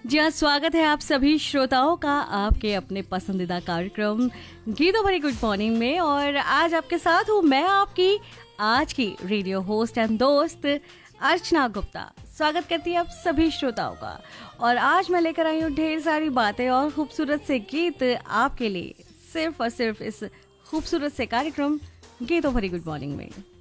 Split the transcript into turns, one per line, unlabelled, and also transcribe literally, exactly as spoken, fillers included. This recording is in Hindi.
जी हाँ, स्वागत है आप सभी श्रोताओं का आपके अपने पसंदीदा कार्यक्रम गीतों भरी गुड मॉर्निंग में। और आज आपके साथ हूँ मैं, आपकी आज की रेडियो होस्ट एंड दोस्त अर्चना गुप्ता। स्वागत करती है आप सभी श्रोताओं का। और आज मैं लेकर आई हूँ ढेर सारी बातें और खूबसूरत से गीत आपके लिए, सिर्फ और सिर्फ इस खूबसूरत से कार्यक्रम गीतों भरी गुड मॉर्निंग में।